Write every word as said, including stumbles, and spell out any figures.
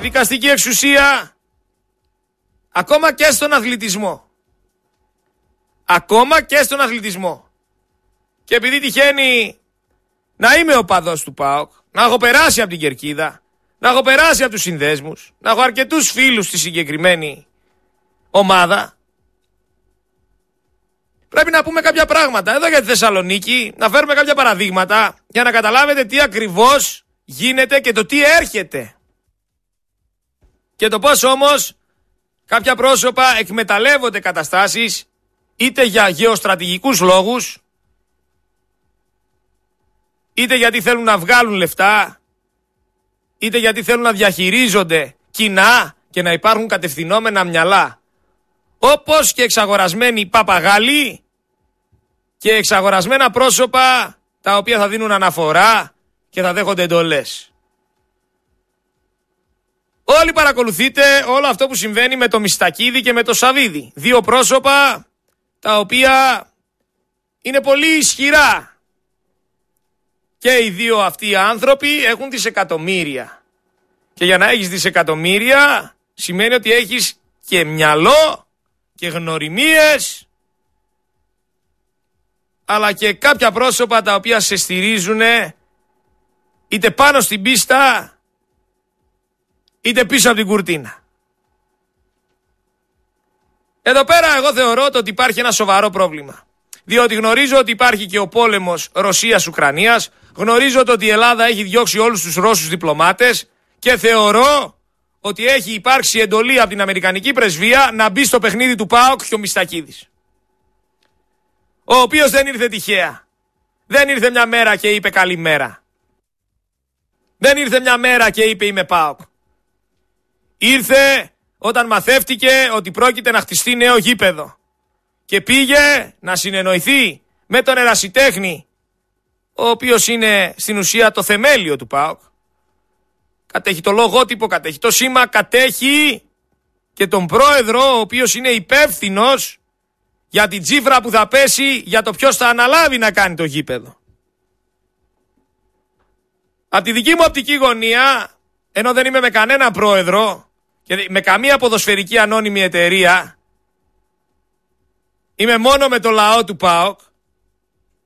δικαστική εξουσία, ακόμα και στον αθλητισμό. Ακόμα και στον αθλητισμό. Και επειδή τυχαίνει να είμαι οπαδός του ΠΑΟΚ, να έχω περάσει από την κερκίδα, να έχω περάσει από τους συνδέσμους, να έχω αρκετούς φίλους στη συγκεκριμένη ομάδα, πρέπει να πούμε κάποια πράγματα εδώ για τη Θεσσαλονίκη, να φέρουμε κάποια παραδείγματα για να καταλάβετε τι ακριβώς γίνεται και το τι έρχεται. Και το πώς όμως κάποια πρόσωπα εκμεταλλεύονται καταστάσεις είτε για γεωστρατηγικούς λόγους, είτε γιατί θέλουν να βγάλουν λεφτά, είτε γιατί θέλουν να διαχειρίζονται κοινά και να υπάρχουν κατευθυνόμενα μυαλά. Όπως και εξαγορασμένοι παπαγάλοι και εξαγορασμένα πρόσωπα τα οποία θα δίνουν αναφορά και θα δέχονται εντολές. Όλοι παρακολουθείτε όλο αυτό που συμβαίνει με το Μιστακίδη και με το Σαβίδη. Δύο πρόσωπα τα οποία είναι πολύ ισχυρά. Και οι δύο αυτοί άνθρωποι έχουν δισεκατομμύρια. Και για να έχεις δισεκατομμύρια σημαίνει ότι έχεις και μυαλό και γνωριμίες, αλλά και κάποια πρόσωπα τα οποία σε στηρίζουν είτε πάνω στην πίστα είτε πίσω από την κουρτίνα. Εδώ πέρα εγώ θεωρώ ότι υπάρχει ένα σοβαρό πρόβλημα. Διότι γνωρίζω ότι υπάρχει και ο πόλεμος Ρωσίας-Ουκρανίας, γνωρίζω ότι η Ελλάδα έχει διώξει όλους τους Ρώσους διπλωμάτες και θεωρώ ότι έχει υπάρξει εντολή από την Αμερικανική πρεσβεία να μπει στο παιχνίδι του ΠΑΟΚ και ο Μιστακίδης. Ο οποίος δεν ήρθε τυχαία. Δεν ήρθε μια μέρα και είπε καλημέρα. Δεν ήρθε μια μέρα και είπε είμαι ΠΑΟΚ. Ήρθε όταν μαθεύτηκε ότι πρόκειται να χτιστεί νέο γήπεδο. Και πήγε να συνεννοηθεί με τον ερασιτέχνη, ο οποίος είναι στην ουσία το θεμέλιο του ΠΑΟΚ. Κατέχει το λογότυπο, κατέχει το σήμα, κατέχει και τον πρόεδρο, ο οποίος είναι υπεύθυνος για την τσίφρα που θα πέσει για το ποιος θα αναλάβει να κάνει το γήπεδο. Από τη δική μου οπτική γωνία, ενώ δεν είμαι με κανένα πρόεδρο και με καμία ποδοσφαιρική ανώνυμη εταιρεία, είμαι μόνο με το λαό του ΠΑΟΚ,